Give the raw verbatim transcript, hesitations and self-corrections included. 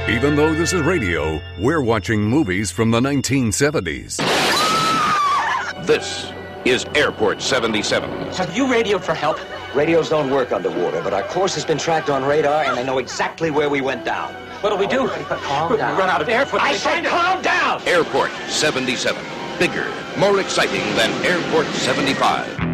Even though this is radio, we're watching movies from the nineteen seventies. This is Airport seventy-seven. Have you radioed for help? Radios don't work underwater, but our course has been tracked on radar, and they know exactly where we went down. What'll we do? Calm we down. run out of air for I said calm down! Airport seventy-seven. Bigger, more exciting than Airport seventy-five.